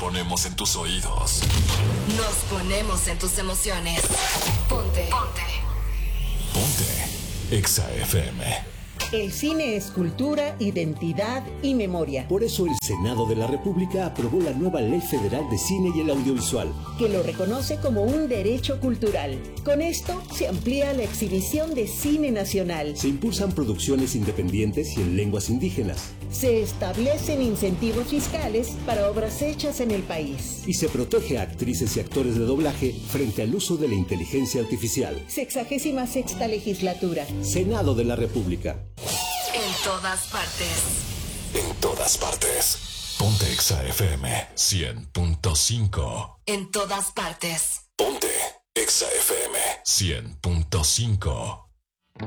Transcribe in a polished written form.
ponemos en tus oídos. Nos ponemos en tus emociones. Ponte. Exa FM. El cine es cultura, identidad y memoria. Por eso el Senado de la República aprobó la nueva Ley Federal de Cine y el Audiovisual, que lo reconoce como un derecho cultural. Con esto se amplía la exhibición de cine nacional. Se impulsan producciones independientes y en lenguas indígenas. Se establecen incentivos fiscales para obras hechas en el país. Y se protege a actrices y actores de doblaje frente al uso de la inteligencia artificial. 66ª legislatura. Senado de la República. En todas partes. En todas partes. Ponte Exa FM 100.5. En todas partes. Ponte Exa FM 100.5.